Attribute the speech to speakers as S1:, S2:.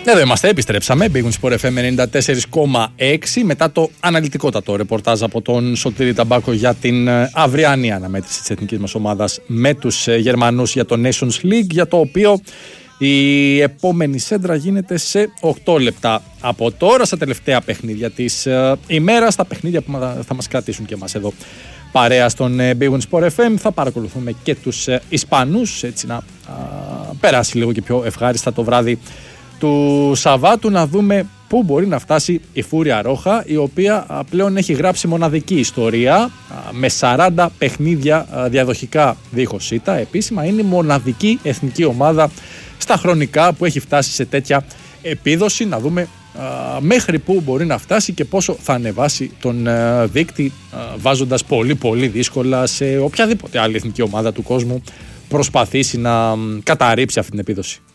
S1: Εδώ είμαστε, επιστρέψαμε. Big Sport FM 94,6 μετά το αναλυτικότατο ρεπορτάζ από τον Σωτήρη Ταμπάκο για την αυριανή αναμέτρηση της εθνικής μας ομάδας με τους Γερμανούς για το Nations League, για το οποίο η επόμενη σέντρα γίνεται σε 8 λεπτά από τώρα, στα τελευταία παιχνίδια της ημέρας, τα παιχνίδια που θα μας κρατήσουν και μας εδώ παρέα στον Big Sport FM. Θα παρακολουθούμε και τους Ισπανούς, έτσι να περάσει λίγο και πιο ευχάριστα το βράδυ του Σαββάτου, να δούμε πού μπορεί να φτάσει η Φούρια Ρόχα, η οποία πλέον έχει γράψει μοναδική ιστορία με 40 παιχνίδια διαδοχικά δίχως ήττα. Επίσημα είναι η μοναδική εθνική ομάδα στα χρονικά που έχει φτάσει σε τέτοια επίδοση. Να δούμε μέχρι πού μπορεί να φτάσει και πόσο θα ανεβάσει τον δείκτη, βάζοντας πολύ πολύ δύσκολα σε οποιαδήποτε άλλη εθνική ομάδα του κόσμου προσπαθήσει να καταρρύψει αυτή την επίδοση.